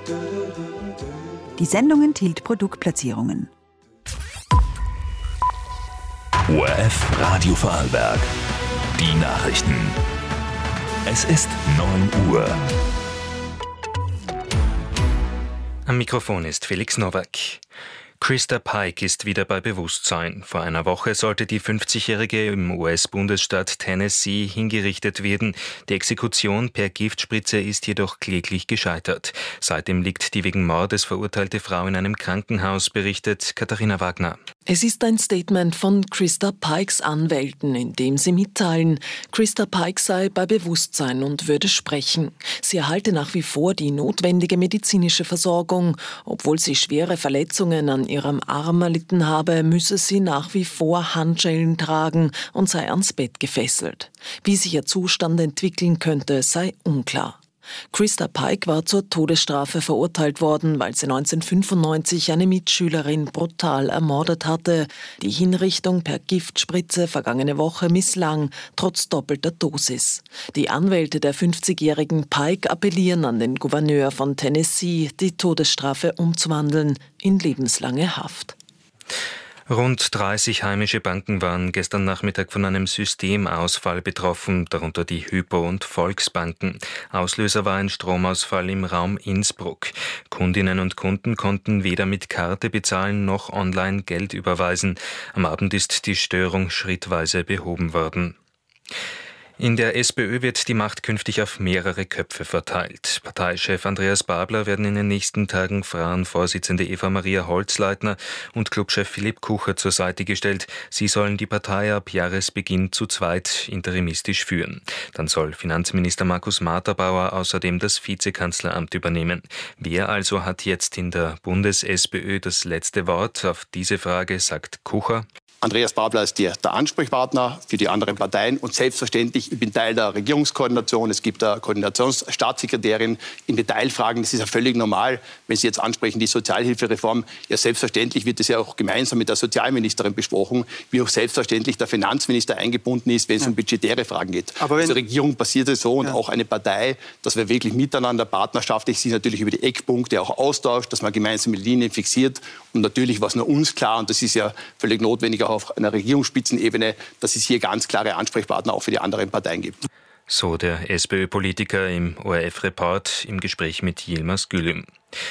Die Sendung enthielt Produktplatzierungen. ORF Radio Vorarlberg. Die Nachrichten. Es ist 9 Uhr. Am Mikrofon ist Felix Nowak. Krista Pike ist wieder bei Bewusstsein. Vor einer Woche sollte die 50-Jährige im US-Bundesstaat Tennessee hingerichtet werden. Die Exekution per Giftspritze ist jedoch kläglich gescheitert. Seitdem liegt die wegen Mordes verurteilte Frau in einem Krankenhaus, berichtet Katharina Wagner. Es ist ein Statement von Krista Pikes Anwälten, in dem sie mitteilen, Krista Pike sei bei Bewusstsein und würde sprechen. Sie erhalte nach wie vor die notwendige medizinische Versorgung. Obwohl sie schwere Verletzungen an ihrem Arm erlitten habe, müsse sie nach wie vor Handschellen tragen und sei ans Bett gefesselt. Wie sich ihr Zustand entwickeln könnte, sei unklar. Krista Pike war zur Todesstrafe verurteilt worden, weil sie 1995 eine Mitschülerin brutal ermordet hatte. Die Hinrichtung per Giftspritze vergangene Woche misslang, trotz doppelter Dosis. Die Anwälte der 50-jährigen Pike appellieren an den Gouverneur von Tennessee, die Todesstrafe umzuwandeln in lebenslange Haft. Rund 30 heimische Banken waren gestern Nachmittag von einem Systemausfall betroffen, darunter die Hypo- und Volksbanken. Auslöser war ein Stromausfall im Raum Innsbruck. Kundinnen und Kunden konnten weder mit Karte bezahlen noch online Geld überweisen. Am Abend ist die Störung schrittweise behoben worden. In der SPÖ wird die Macht künftig auf mehrere Köpfe verteilt. Parteichef Andreas Babler werden in den nächsten Tagen Frauenvorsitzende Eva-Maria Holzleitner und Clubchef Philipp Kucher zur Seite gestellt. Sie sollen die Partei ab Jahresbeginn zu zweit interimistisch führen. Dann soll Finanzminister Markus Marterbauer außerdem das Vizekanzleramt übernehmen. Wer also hat jetzt in der Bundes-SPÖ das letzte Wort? Auf diese Frage sagt Kucher: Andreas Babler ist der Ansprechpartner für die anderen Parteien und selbstverständlich, ich bin Teil der Regierungskoordination, es gibt eine Koordinationsstaatssekretärin in Detailfragen, das ist ja völlig normal, wenn Sie jetzt ansprechen, die Sozialhilfereform, ja selbstverständlich wird es ja auch gemeinsam mit der Sozialministerin besprochen, wie auch selbstverständlich der Finanzminister eingebunden ist, wenn es um budgetäre Fragen geht. Aber als Regierung passiert es so und auch eine Partei, dass wir wirklich miteinander partnerschaftlich sich natürlich über die Eckpunkte auch austauscht, dass man gemeinsame Linien fixiert und natürlich war es nur uns klar und das ist ja völlig notwendig auch auf einer Regierungsspitzenebene, dass es hier ganz klare Ansprechpartner auch für die anderen Parteien gibt. So der SPÖ-Politiker im ORF-Report im Gespräch mit Yilmaz Gülüm.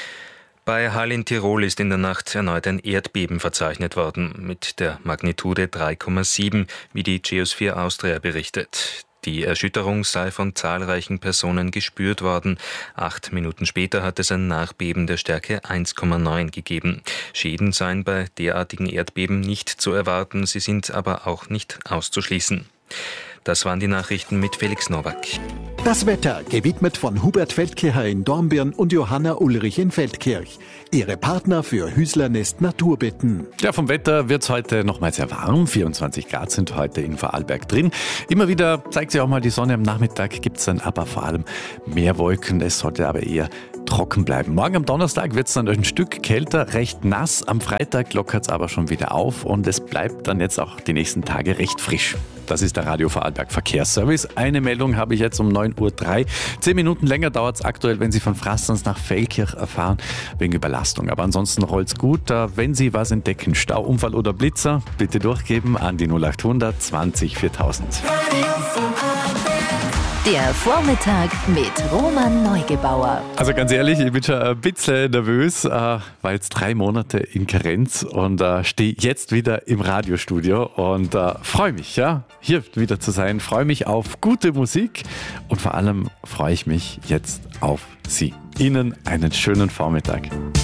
Bei Hall in Tirol ist in der Nacht erneut ein Erdbeben verzeichnet worden, mit der Magnitude 3,7, wie die Geosphere Austria berichtet. Die Erschütterung sei von zahlreichen Personen gespürt worden. 8 Minuten später hat es ein Nachbeben der Stärke 1,9 gegeben. Schäden seien bei derartigen Erdbeben nicht zu erwarten, sie sind aber auch nicht auszuschließen. Das waren die Nachrichten mit Felix Nowak. Das Wetter, gewidmet von Hubert Feldkircher in Dornbirn und Johanna Ulrich in Feldkirch. Ihre Partner für Hüßlernest Naturbitten. Ja, vom Wetter wird es heute nochmal sehr warm. 24 Grad sind heute in Vorarlberg drin. Immer wieder zeigt sich auch mal die Sonne. Am Nachmittag gibt es dann aber vor allem mehr Wolken. Es sollte aber eher trocken bleiben. Morgen am Donnerstag wird es dann ein Stück kälter, recht nass. Am Freitag lockert es aber schon wieder auf und es bleibt dann jetzt auch die nächsten Tage recht frisch. Das ist der Radio Vorarlberg Verkehrsservice. Eine Meldung habe ich jetzt um 9:03 Uhr. 10 Minuten länger dauert es aktuell, wenn Sie von Frasterns nach Feldkirch erfahren, wegen Überlastung. Aber ansonsten rollt es gut. Wenn Sie was entdecken, Stauunfall oder Blitzer, bitte durchgeben an die 0800 20 4000. Der Vormittag mit Roman Neugebauer. Also ganz ehrlich, ich bin schon ein bisschen nervös, war jetzt 3 Monate in Karenz und stehe jetzt wieder im Radiostudio und freue mich, ja, hier wieder zu sein. Freue mich auf gute Musik und vor allem freue ich mich jetzt auf Sie. Ihnen einen schönen Vormittag.